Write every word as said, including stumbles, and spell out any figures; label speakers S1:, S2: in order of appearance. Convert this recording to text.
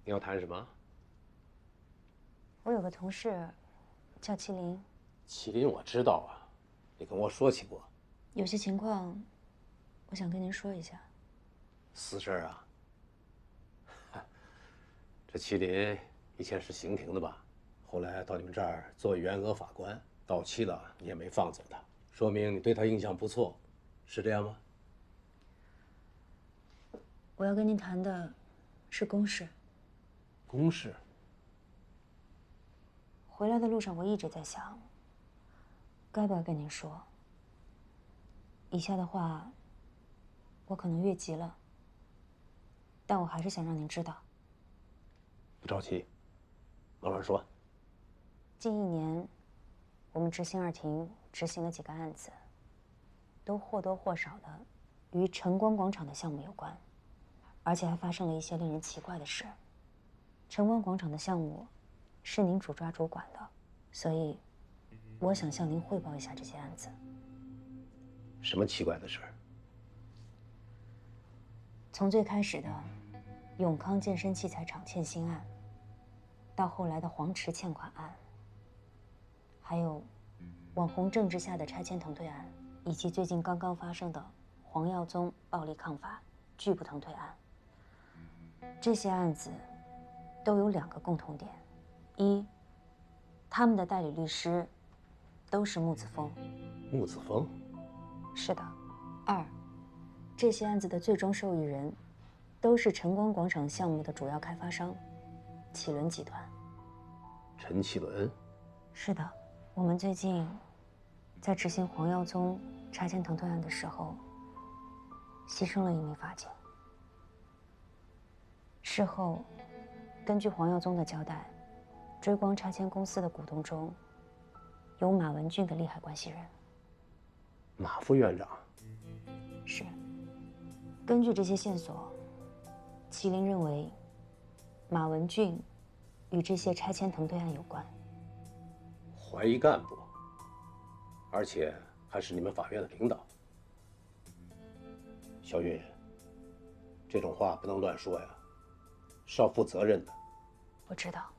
S1: 你要谈什么？
S2: 我有个同事叫麒麟，
S1: 麒麟我知道啊，你跟我说起过。
S2: 有些情况，我想跟您说一下。
S1: 私事啊？这麒麟以前是刑庭的吧？后来到你们这儿做员额法官，到期了你也没放走他，说明你对他印象不错，是这样吗？
S2: 我要跟您谈的是公事。
S1: 公事。
S2: 回来的路上，我一直在想，该不该跟您说。以下的话，我可能越级了，但我还是想让您知道。
S1: 不着急，慢慢说。
S2: 近一年，我们执行二庭执行了几个案子，都或多或少的与晨光广场的项目有关，而且还发生了一些令人奇怪的事。晨光广场的项目是您主抓主管的，所以我想向您汇报一下这些案子。
S1: 什么奇怪的事儿？
S2: 从最开始的永康健身器材厂欠薪案，到后来的黄池欠款案，还有网红政治下的拆迁腾退案，以及最近刚刚发生的黄耀宗暴力抗法拒不腾退案。这些案子都有两个共同点：一，他们的代理律师都是木子峰。
S1: 木子峰？
S2: 是的。二，这些案子的最终受益人都是晨光广场项目的主要开发商启伦集团。
S1: 陈启伦？
S2: 是的，我们最近在执行黄耀宗拆迁腾退案的时候，牺牲了一名法警。事后，根据黄耀宗的交代，追光拆迁公司的股东中有马文俊的利害关系人。
S1: 马副院长？
S2: 是。根据这些线索，麒麟认为马文俊与这些拆迁腾退案有关。
S1: 怀疑干部，而且还是你们法院的领导。小韵，这种话不能乱说呀，是要负责任的。
S2: 我知道。